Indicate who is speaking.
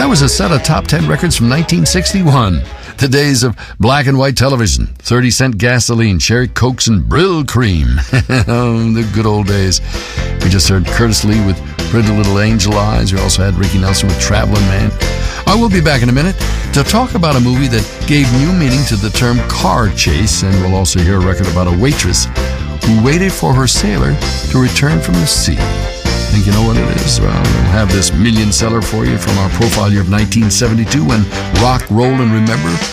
Speaker 1: That was a set of top 10 records from 1961. The days of black and white television, 30-cent gasoline, cherry cokes, and Brill cream. Oh, the good old days. We just heard Curtis Lee with Pretty Little Angel Eyes. We also had Ricky Nelson with Traveling Man. I will be back in a minute to talk about a movie that gave new meaning to the term car chase, and we'll also hear a record about a waitress who waited for her sailor to return from the sea. Think you know what it is? Well, we'll have this million seller for you from our profile year of 1972 when Rock, Roll, and Remember